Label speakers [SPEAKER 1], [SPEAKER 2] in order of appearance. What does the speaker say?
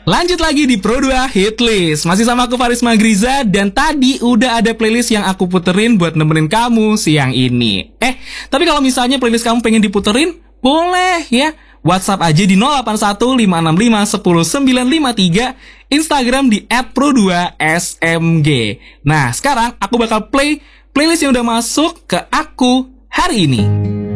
[SPEAKER 1] Lanjut lagi di Pro 2 Hitlist. Masih sama aku Faris Magriza. Dan tadi udah ada playlist yang aku puterin buat nemenin kamu siang ini. Tapi kalau misalnya playlist kamu pengen diputerin, boleh ya. WhatsApp aja di 081 565 10953, Instagram di @pro2smg. Nah, sekarang aku bakal play playlist yang udah masuk ke aku hari ini.